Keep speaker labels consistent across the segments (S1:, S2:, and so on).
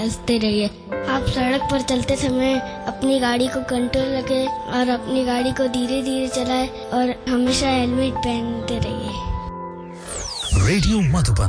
S1: हंसते रहिए। आप सड़क पर चलते समय अपनी गाड़ी को कंट्रोल रखें और अपनी गाड़ी को धीरे धीरे चलाएं और हमेशा हेलमेट पहनते रहिए।
S2: रेडियो मधुबन।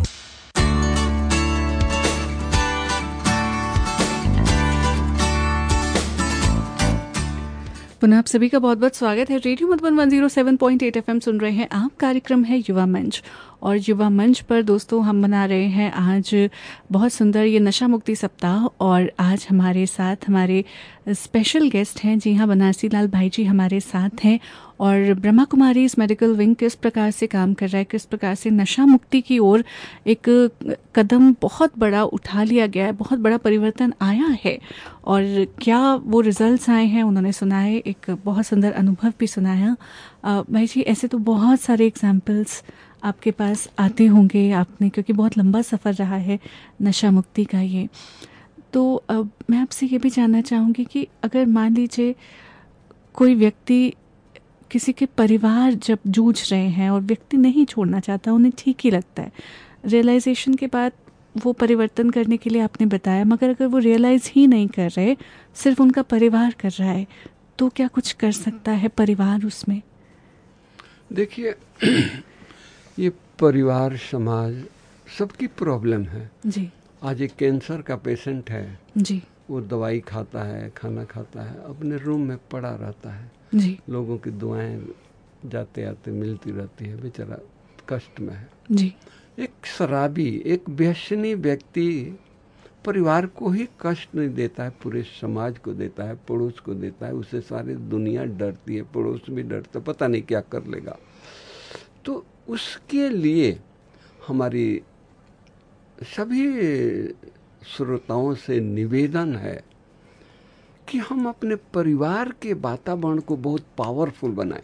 S3: पुनः आप सभी का बहुत बहुत स्वागत है। रेडियो मधुबन 107.8 FM सुन रहे हैं आप। कार्यक्रम है युवा मंच और युवा मंच पर दोस्तों हम मना रहे हैं आज बहुत सुंदर ये नशा मुक्ति सप्ताह। और आज हमारे साथ हमारे स्पेशल गेस्ट हैं। जी हाँ, बनारसी लाल भाई जी हमारे साथ हैं। और ब्रह्मा कुमारी इस मेडिकल विंग किस प्रकार से काम कर रहा है, किस प्रकार से नशा मुक्ति की ओर एक कदम बहुत बड़ा उठा लिया गया है, बहुत बड़ा परिवर्तन आया है और क्या वो रिजल्ट्स आए हैं उन्होंने सुनाए, एक बहुत सुंदर अनुभव भी सुनाया। भाई जी, ऐसे तो बहुत सारे एग्जाम्पल्स आपके पास आते होंगे आपने, क्योंकि बहुत लंबा सफ़र रहा है नशा मुक्ति का ये। तो मैं आपसे ये भी जानना चाहूँगी कि अगर मान लीजिए कोई व्यक्ति, किसी के परिवार जब जूझ रहे हैं और व्यक्ति नहीं छोड़ना चाहता, उन्हें ठीक ही लगता है, रियलाइजेशन के बाद वो परिवर्तन करने के लिए आपने बताया, मगर अगर वो रियलाइज़ ही नहीं कर रहे, सिर्फ उनका परिवार कर रहा है, तो क्या कुछ कर सकता है परिवार उसमें?
S4: देखिए ये परिवार समाज सबकी प्रॉब्लम है
S3: जी।
S4: आज एक कैंसर का पेशेंट है
S3: जी।
S4: वो दवाई खाता है, खाना खाता है, अपने रूम में पड़ा रहता है
S3: जी।
S4: लोगों की दुआएं जाते आते मिलती रहती है, बेचारा कष्ट में है
S3: जी।
S4: एक शराबी, एक व्यसनी व्यक्ति परिवार को ही कष्ट नहीं देता है, पूरे समाज को देता है, पड़ोस को देता है, उसे सारी दुनिया डरती है, पड़ोस भी डरता, पता नहीं क्या कर लेगा। तो उसके लिए हमारी सभी श्रोताओं से निवेदन है कि हम अपने परिवार के वातावरण को बहुत पावरफुल बनाएं।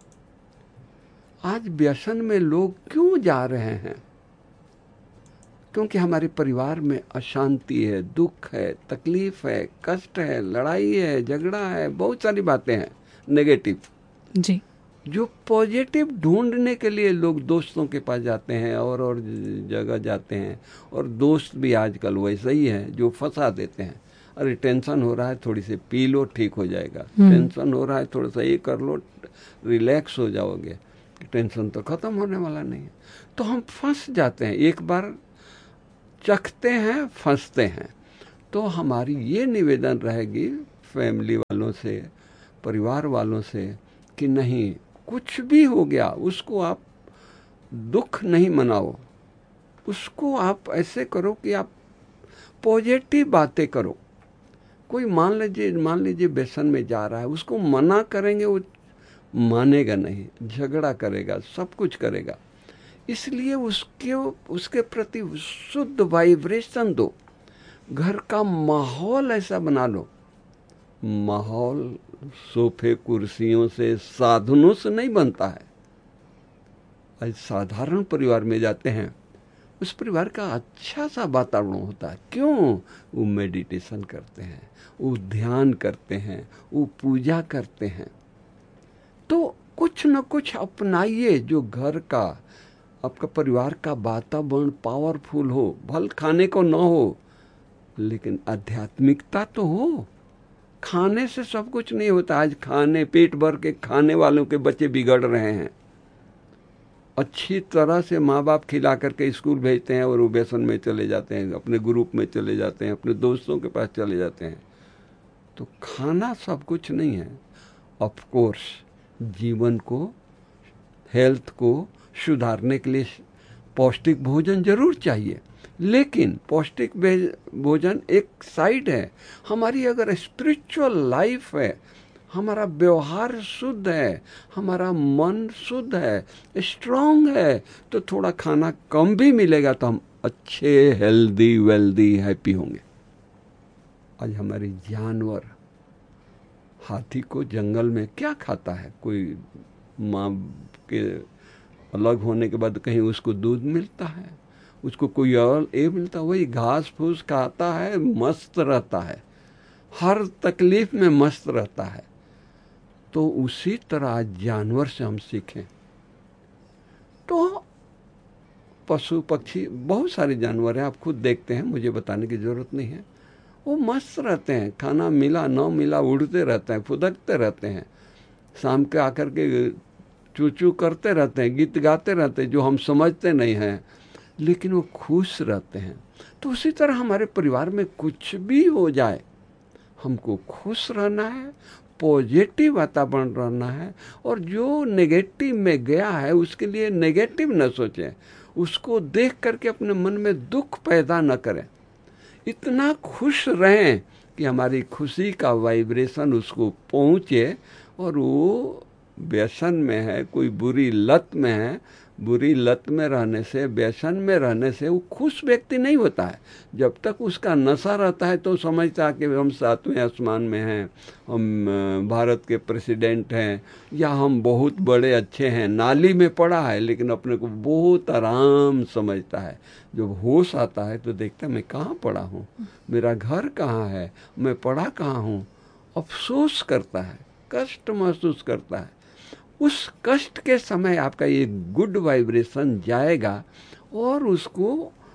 S4: आज व्यसन में लोग क्यों जा रहे हैं? क्योंकि हमारे परिवार में अशांति है, दुख है, तकलीफ है, कष्ट है, लड़ाई है, झगड़ा है, बहुत सारी बातें हैं नेगेटिव।
S3: जी।
S4: जो पॉजिटिव ढूंढने के लिए लोग दोस्तों के पास जाते हैं और जगह जाते हैं, और दोस्त भी आजकल वैसे ही हैं जो फंसा देते हैं। अरे टेंशन हो रहा है, थोड़ी सी पी लो, ठीक हो जाएगा। टेंशन हो रहा है, थोड़ा सा ये कर लो, रिलैक्स हो जाओगे। टेंशन तो खत्म होने वाला नहीं है। तो हम फंस जाते हैं, एक बार चखते हैं, फंसते हैं। तो हमारी ये निवेदन रहेगी फैमिली वालों से, परिवार वालों से कि नहीं, कुछ भी हो गया उसको आप दुख नहीं मनाओ, उसको आप ऐसे करो कि आप पॉजिटिव बातें करो। कोई मान लीजिए व्यसन में जा रहा है, उसको मना करेंगे वो मानेगा नहीं, झगड़ा करेगा, सब कुछ करेगा। इसलिए उसके प्रति शुद्ध वाइब्रेशन दो, घर का माहौल ऐसा बना लो। माहौल सोफे कुर्सियों से, साधनों से नहीं बनता है। आज साधारण परिवार में जाते हैं, उस परिवार का अच्छा सा वातावरण होता है। क्यों? वो मेडिटेशन करते हैं, वो ध्यान करते हैं, वो पूजा करते हैं। तो कुछ न कुछ अपनाइए जो घर का, आपका परिवार का वातावरण पावरफुल हो। भल खाने को न हो, लेकिन आध्यात्मिकता तो हो। खाने से सब कुछ नहीं होता। आज खाने, पेट भर के खाने वालों के बच्चे बिगड़ रहे हैं। अच्छी तरह से माँ बाप खिला करके स्कूल भेजते हैं और वो व्यसन में चले जाते हैं, अपने ग्रुप में चले जाते हैं, अपने दोस्तों के पास चले जाते हैं। तो खाना सब कुछ नहीं है। ऑफ कोर्स जीवन को, हेल्थ को सुधारने के लिए पौष्टिक भोजन जरूर चाहिए, लेकिन पौष्टिक भोजन एक साइड है। हमारी अगर स्पिरिचुअल लाइफ है, हमारा व्यवहार शुद्ध है, हमारा मन शुद्ध है, स्ट्रांग है, तो थोड़ा खाना कम भी मिलेगा तो हम अच्छे, हेल्दी, वेल्दी, हैप्पी होंगे। आज हमारे जानवर, हाथी को जंगल में क्या खाता है? कोई माँ के अलग होने के बाद कहीं उसको दूध मिलता है, उसको कोई और ये मिलता है, वही घास फूस खाता है, मस्त रहता है, हर तकलीफ में मस्त रहता है। तो उसी तरह जानवर से हम सीखें। तो पशु पक्षी बहुत सारे जानवर हैं, आप खुद देखते हैं, मुझे बताने की जरूरत नहीं है। वो मस्त रहते हैं, खाना मिला न मिला उड़ते रहते हैं, फुदकते रहते हैं, शाम के आकर के चू चू करते रहते हैं, गीत गाते रहते हैं जो हम समझते नहीं हैं, लेकिन वो खुश रहते हैं। तो उसी तरह हमारे परिवार में कुछ भी हो जाए, हमको खुश रहना है, पॉजिटिव वातावरण रहना है, और जो नेगेटिव में गया है उसके लिए नेगेटिव न सोचें, उसको देख करके अपने मन में दुख पैदा न करें। इतना खुश रहें कि हमारी खुशी का वाइब्रेशन उसको पहुँचे, और वो व्यसन में है, कोई बुरी लत में है, बुरी लत में रहने से, व्यसन में रहने से वो खुश व्यक्ति नहीं होता है। जब तक उसका नशा रहता है तो समझता है कि हम 7वें आसमान में हैं, हम भारत के प्रेसिडेंट हैं, या हम बहुत बड़े अच्छे हैं, नाली में पड़ा है लेकिन अपने को बहुत आराम समझता है। जब होश आता है तो देखता है मैं कहाँ पड़ा हूँ, मेरा घर कहाँ है, मैं पड़ा कहाँ हूँ, अफसोस करता है, कष्ट महसूस करता है। उस कष्ट के समय आपका ये गुड वाइब्रेशन जाएगा और उसको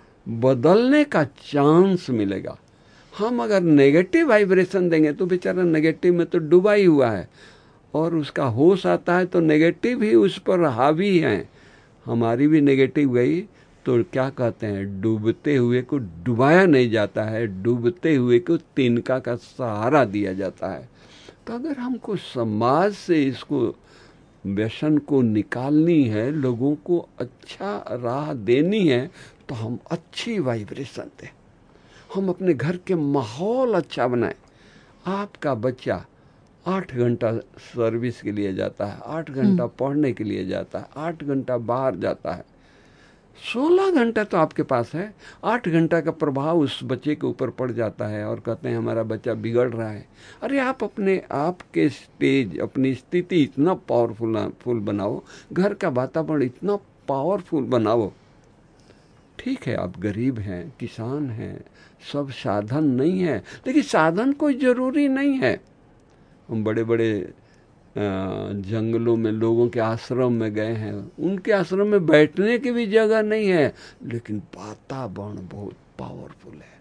S4: बदलने का चांस मिलेगा। हम अगर नेगेटिव वाइब्रेशन देंगे तो बेचारा नेगेटिव में तो डूबा ही हुआ है, और उसका होश आता है तो नेगेटिव ही उस पर हावी है। हमारी भी नेगेटिव गई तो क्या कहते हैं, डूबते हुए को डुबाया नहीं जाता है, डूबते हुए को तिनका का सहारा दिया जाता है। तो अगर हमको समाज से इसको व्यसन को निकालनी है, लोगों को अच्छा राह देनी है, तो हम अच्छी वाइब्रेशन दें, हम अपने घर के माहौल अच्छा बनाएं। आपका बच्चा 8 घंटा सर्विस के लिए जाता है, 8 घंटा पढ़ने के लिए जाता है, 8 घंटा बाहर जाता है, 16 घंटा तो आपके पास है। 8 घंटा का प्रभाव उस बच्चे के ऊपर पड़ जाता है और कहते हैं हमारा बच्चा बिगड़ रहा है। अरे आप अपने आप के स्टेज, अपनी स्थिति इतना पावरफुल बनाओ, घर का वातावरण इतना पावरफुल बनाओ। ठीक है, आप गरीब हैं, किसान हैं, सब साधन नहीं है, लेकिन साधन कोई ज़रूरी नहीं है। हम बड़े बड़े जंगलों में लोगों के आश्रम में गए हैं, उनके आश्रम में बैठने की भी जगह नहीं है, लेकिन वातावरण बहुत पावरफुल है।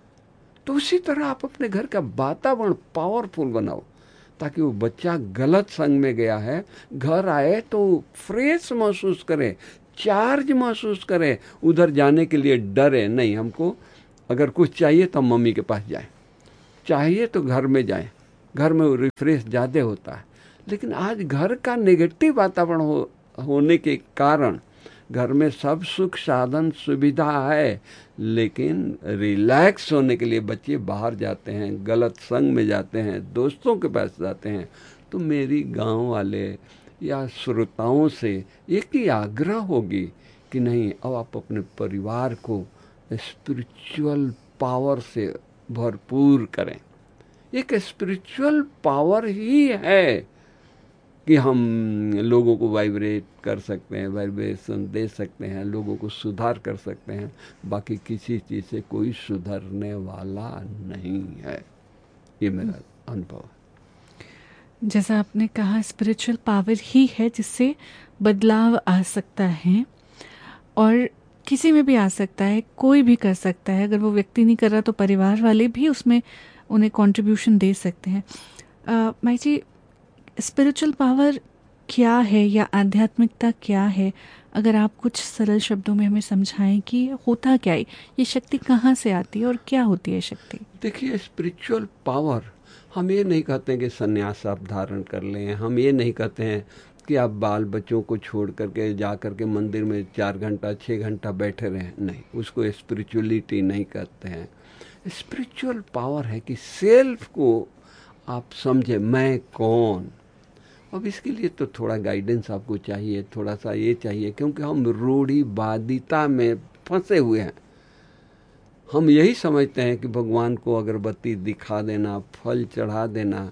S4: तो उसी तरह आप अपने घर का वातावरण पावरफुल बनाओ, ताकि वो बच्चा गलत संग में गया है, घर आए तो फ्रेश महसूस करे, चार्ज महसूस करे, उधर जाने के लिए डरे नहीं। हमको अगर कुछ चाहिए तो मम्मी के पास जाए, चाहिए तो घर में जाए, घर में रिफ्रेश ज़्यादा होता है। लेकिन आज घर का नेगेटिव वातावरण होने के कारण घर में सब सुख साधन सुविधा है, लेकिन रिलैक्स होने के लिए बच्चे बाहर जाते हैं, गलत संग में जाते हैं, दोस्तों के पास जाते हैं। तो मेरी गांव वाले या श्रोताओं से एक ही आग्रह होगी कि नहीं, अब आप अपने परिवार को स्पिरिचुअल पावर से भरपूर करें। एक स्पिरिचुअल पावर ही है कि हम लोगों को वाइब्रेट कर सकते हैं, वाइब्रेशन दे सकते हैं, लोगों को सुधार कर सकते हैं। बाकी किसी चीज़ से कोई सुधरने वाला नहीं है, ये मेरा अनुभव है।
S3: जैसा आपने कहा, स्पिरिचुअल पावर ही है जिससे बदलाव आ सकता है, और किसी में भी आ सकता है, कोई भी कर सकता है। अगर वो व्यक्ति नहीं कर रहा तो परिवार वाले भी उसमें उन्हें कंट्रीब्यूशन दे सकते हैं। माई जी, स्पिरिचुअल पावर क्या है या आध्यात्मिकता क्या है? अगर आप कुछ सरल शब्दों में हमें समझाएं कि होता क्या है, ये शक्ति कहाँ से आती है और क्या होती है शक्ति?
S4: देखिए, स्पिरिचुअल पावर, हम ये नहीं कहते हैं कि संन्यास आप धारण कर लें, हम ये नहीं कहते हैं कि आप बाल बच्चों को छोड़ करके जा करके मंदिर में 4 घंटा 6 घंटा बैठे रहें, नहीं, उसको स्पिरिचुअलिटी नहीं कहते हैं। स्पिरिचुअल पावर है कि सेल्फ को आप समझे, मैं कौन। अब इसके लिए तो थोड़ा गाइडेंस आपको चाहिए, थोड़ा सा ये चाहिए, क्योंकि हम रूढ़िवादिता में फंसे हुए हैं। हम यही समझते हैं कि भगवान को अगरबत्ती दिखा देना, फल चढ़ा देना,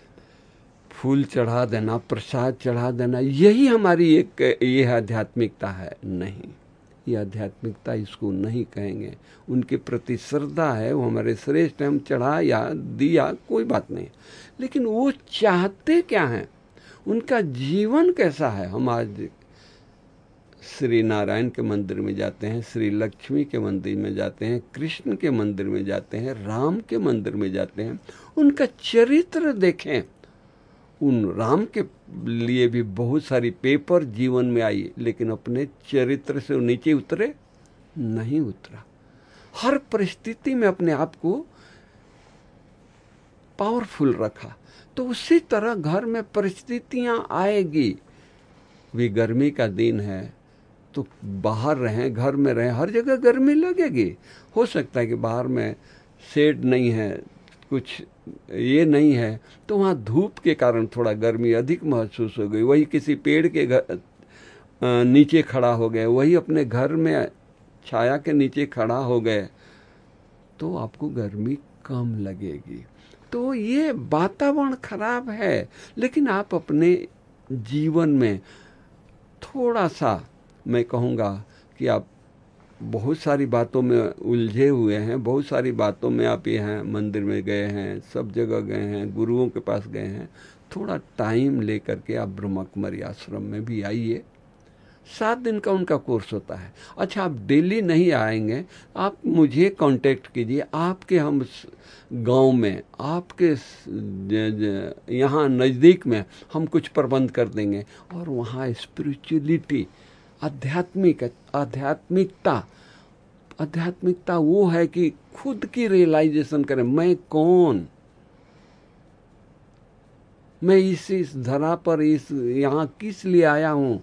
S4: फूल चढ़ा देना, प्रसाद चढ़ा देना, यही हमारी एक ये आध्यात्मिकता है। नहीं, ये आध्यात्मिकता इसको नहीं कहेंगे। उनके प्रति श्रद्धा है, वो हमारे श्रेष्ठ, हम चढ़ा या दिया कोई बात नहीं, लेकिन वो चाहते क्या हैं, उनका जीवन कैसा है। हम आज श्री नारायण के मंदिर में जाते हैं, श्री लक्ष्मी के मंदिर में जाते हैं, कृष्ण के मंदिर में जाते हैं, राम के मंदिर में जाते हैं, उनका चरित्र देखें। उन राम के लिए भी बहुत सारी पेपर जीवन में आई, लेकिन अपने चरित्र से नीचे उतरे नहीं उतरा। हर परिस्थिति में अपने आप को पावरफुल रखा। तो उसी तरह घर में परिस्थितियां आएगी। भी गर्मी का दिन है तो बाहर रहें, घर में रहें, हर जगह गर्मी लगेगी। हो सकता है कि बाहर में शेड नहीं है, कुछ ये नहीं है, तो वहाँ धूप के कारण थोड़ा गर्मी अधिक महसूस हो गई। वही किसी पेड़ के नीचे खड़ा हो गए, वही अपने घर में छाया के नीचे खड़ा हो गए, तो आपको गर्मी कम लगेगी। तो ये वातावरण खराब है, लेकिन आप अपने जीवन में थोड़ा सा, मैं कहूँगा कि आप बहुत सारी बातों में उलझे हुए हैं, बहुत सारी बातों में आप ये हैं, मंदिर में गए हैं, सब जगह गए हैं, गुरुओं के पास गए हैं, थोड़ा टाइम लेकर के आप ब्रह्मकुमारी आश्रम में भी आइए। 7 दिन का उनका कोर्स होता है। अच्छा, आप डेली नहीं आएंगे, आप मुझे कांटेक्ट कीजिए। आपके हम गांव में, आपके यहाँ नज़दीक में हम कुछ प्रबंध कर देंगे, और वहाँ स्पिरिचुअलिटी, आध्यात्मिकता वो है कि खुद की रियलाइजेशन करें, मैं कौन, मैं इस धरा पर यहाँ किस लिए आया हूँ।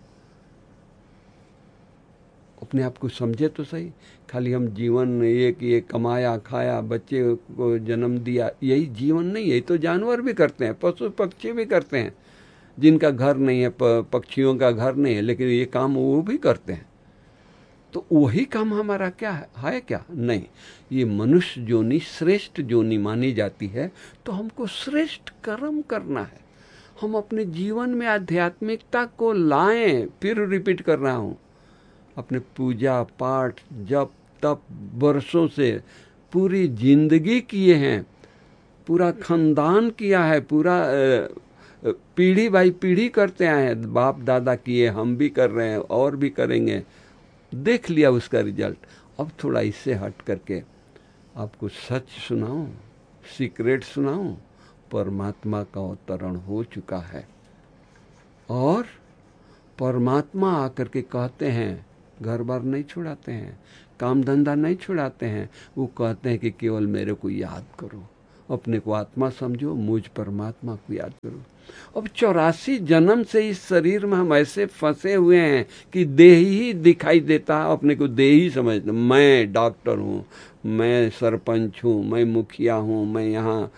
S4: अपने आप को समझे तो सही। खाली हम जीवन ये कि ये कमाया खाया, बच्चे को जन्म दिया, यही जीवन नहीं है। यही तो जानवर भी करते हैं, पशु पक्षी भी करते हैं, जिनका घर नहीं है, पक्षियों का घर नहीं है, लेकिन ये काम वो भी करते हैं। तो वही काम हमारा क्या है क्या? नहीं, ये मनुष्य जोनी श्रेष्ठ जोनी मानी जाती है, तो हमको श्रेष्ठ कर्म करना है। हम अपने जीवन में आध्यात्मिकता को लाएं। फिर रिपीट कर रहा हूँ, अपने पूजा पाठ जप तप वर्षों से पूरी जिंदगी किए हैं, पूरा खानदान किया है, पूरा पीढ़ी बाई पीढ़ी करते आए हैं, बाप दादा किए, हम भी कर रहे हैं और भी करेंगे, देख लिया उसका रिजल्ट। अब थोड़ा इससे हट करके आपको सच सुनाऊं, सीक्रेट सुनाऊं। परमात्मा का अवतरण हो चुका है, और परमात्मा आकर के कहते हैं, घर बार नहीं छुड़ाते हैं, काम धंधा नहीं छुड़ाते हैं, वो कहते हैं कि केवल मेरे को याद करो, अपने को आत्मा समझो, मुझ परमात्मा को याद करो। अब 84 जन्म से इस शरीर में हम ऐसे फंसे हुए हैं कि देह ही दिखाई देता है, अपने को देह ही समझते। मैं डॉक्टर हूँ, मैं सरपंच हूँ, मैं मुखिया हूँ, मैं यहाँ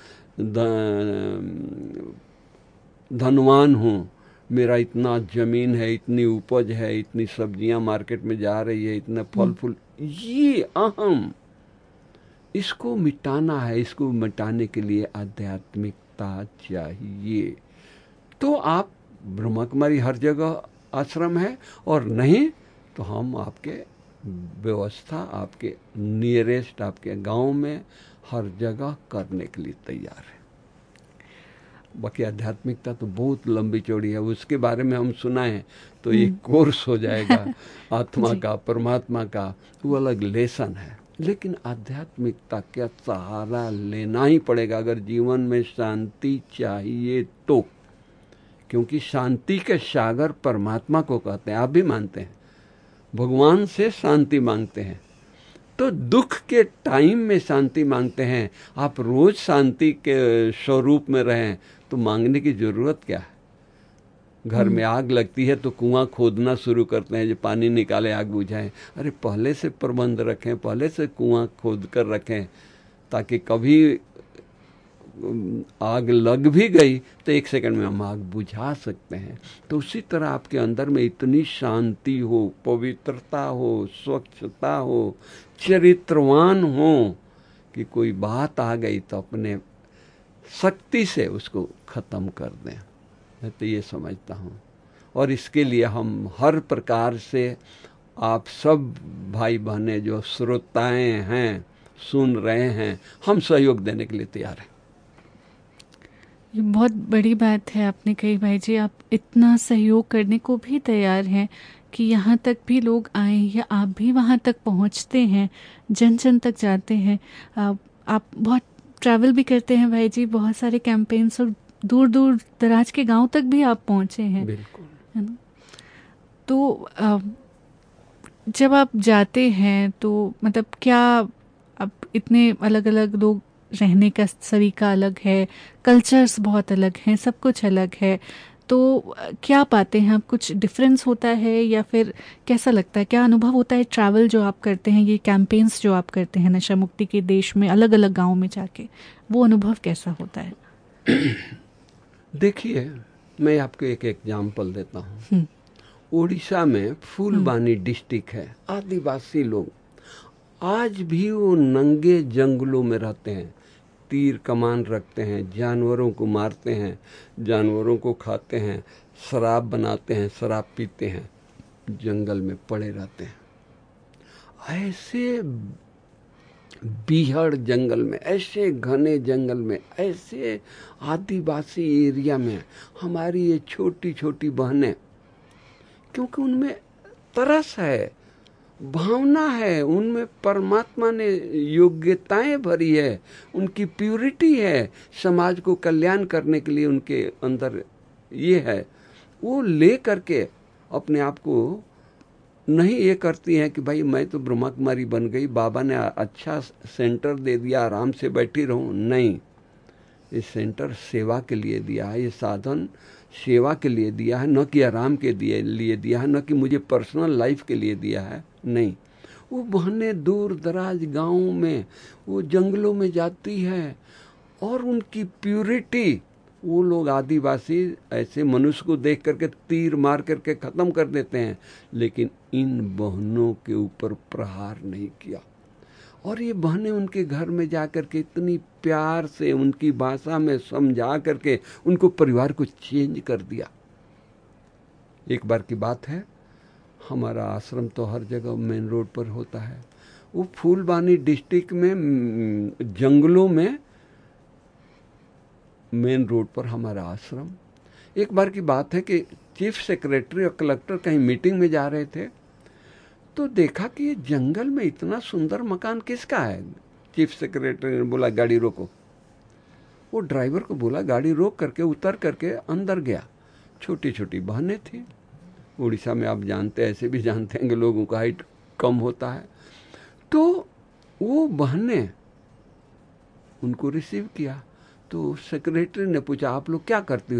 S4: धनवान हूँ, मेरा इतना जमीन है, इतनी उपज है, इतनी सब्जियां मार्केट में जा रही है, इतना फल फूल, ये अहम, इसको मिटाना है। इसको मिटाने के लिए आध्यात्मिकता चाहिए। तो आप ब्रह्मकुमारी हर जगह आश्रम है, और नहीं तो हम आपके व्यवस्था आपके नियरेस्ट आपके गांव में हर जगह करने के लिए तैयार है। बाकी आध्यात्मिकता तो बहुत लंबी चौड़ी है, उसके बारे में हम सुनाएं तो एक कोर्स हो जाएगा आत्मा का, परमात्मा का, वो अलग लेसन है। लेकिन आध्यात्मिकता का सहारा लेना ही पड़ेगा अगर जीवन में शांति चाहिए तो, क्योंकि शांति के सागर परमात्मा को कहते हैं। आप भी मानते हैं, भगवान से शांति मांगते हैं, तो दुख के टाइम में शांति मांगते हैं। आप रोज शांति के स्वरूप में रहें तो मांगने की जरूरत क्या है? घर में आग लगती है तो कुआं खोदना शुरू करते हैं, जो पानी निकाले आग बुझाएं। अरे पहले से प्रबंध रखें, पहले से कुआं खोद कर रखें, ताकि कभी आग लग भी गई तो 1 सेकंड में हम आग बुझा सकते हैं। तो उसी तरह आपके अंदर में इतनी शांति हो, पवित्रता हो, स्वच्छता हो, चरित्रवान हो कि कोई बात आ गई तो अपने शक्ति से उसको खत्म कर दें। मैं तो ये समझता हूँ, और इसके लिए हम हर प्रकार से आप सब भाई बहनें जो श्रोताएं हैं, सुन रहे हैं, हम सहयोग देने के लिए तैयार हैं।
S3: ये बहुत बड़ी बात है आपने कही भाई जी, आप इतना सहयोग करने को भी तैयार हैं कि यहाँ तक भी लोग आए या आप भी वहाँ तक पहुँचते हैं, जन जन तक जाते हैं। आप बहुत ट्रैवल भी करते हैं भाई जी, बहुत सारे कैंपेन्स और दूर दूर दराज के गांव तक भी आप पहुँचे हैं,
S4: बिल्कुल,
S3: है ना। तो जब आप जाते हैं तो मतलब क्या, अब इतने अलग अलग लोग, रहने का तरीका अलग है, कल्चर्स बहुत अलग हैं, सब कुछ अलग है, तो क्या पाते हैं आप? कुछ डिफरेंस होता है या फिर कैसा लगता है, क्या अनुभव होता है ट्रैवल जो आप करते हैं, ये कैंपेन्स जो आप करते हैं नशा मुक्ति के देश में अलग अलग गाँव में जाके, वो अनुभव कैसा होता है?
S4: देखिए, मैं आपको एक एग्जाम्पल देता हूँ। उड़ीसा में फूलबानी डिस्ट्रिक्ट है, आदिवासी लोग आज भी वो नंगे जंगलों में रहते हैं, तीर कमान रखते हैं, जानवरों को मारते हैं, जानवरों को खाते हैं, शराब बनाते हैं, शराब पीते हैं, जंगल में पड़े रहते हैं। ऐसे बीहड़ जंगल में, ऐसे घने जंगल में, ऐसे आदिवासी एरिया में हमारी ये छोटी छोटी बहनें, क्योंकि उनमें तरस है, भावना है, उनमें परमात्मा ने योग्यताएं भरी है, उनकी प्यूरिटी है, समाज को कल्याण करने के लिए उनके अंदर ये है, वो ले करके अपने आप को नहीं ये करती हैं कि भाई मैं तो ब्रह्मा कुमारी बन गई, बाबा ने अच्छा सेंटर दे दिया, आराम से बैठी रहूं। नहीं, ये सेंटर सेवा के लिए दिया है, ये साधन सेवा के लिए दिया है, न कि आराम के लिए दिया है, न कि मुझे पर्सनल लाइफ के लिए दिया है। नहीं, वो बहनें दूर दराज गाँव में, वो जंगलों में जाती है और उनकी प्यूरिटी, वो लोग आदिवासी ऐसे मनुष्य को देख करके तीर मार करके ख़त्म कर देते हैं, लेकिन इन बहनों के ऊपर प्रहार नहीं किया। और ये बहनें उनके घर में जा कर के इतनी प्यार से उनकी भाषा में समझा करके उनको परिवार को चेंज कर दिया। एक बार की बात है, हमारा आश्रम तो हर जगह मेन रोड पर होता है, वो फूलबानी डिस्ट्रिक्ट में जंगलों में मेन रोड पर हमारा आश्रम। एक बार की बात है कि चीफ सेक्रेटरी और कलेक्टर कहीं मीटिंग में जा रहे थे, तो देखा कि ये जंगल में इतना सुंदर मकान किसका है। चीफ सेक्रेटरी ने बोला गाड़ी रोको। वो ड्राइवर को बोला गाड़ी रोक करके उतर करके अंदर गया। छोटी छोटी बहनें थी, उड़ीसा में आप जानते हैं, ऐसे भी जानते हैं कि लोगों का हाइट कम होता है, तो वो बहनें उनको रिसीव किया। तो सेक्रेटरी ने पूछा आप लोग क्या करती हो?